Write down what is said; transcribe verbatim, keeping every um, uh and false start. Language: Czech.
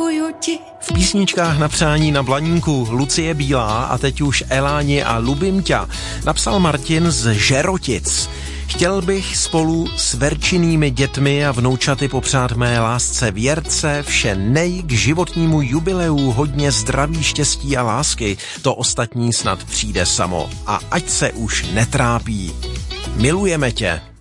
děkuju ti. V písničkách na přání na Blaníku Lucie Bílá a teď už Eláni a Lubim ťa napsal Martin z Žerotic. Chtěl bych spolu s Verčinými dětmi a vnoučaty popřát mé lásce Věrce vše nej k životnímu jubileu, hodně zdraví, štěstí a lásky. To ostatní snad přijde samo. A ať se už netrápí. Milujeme tě.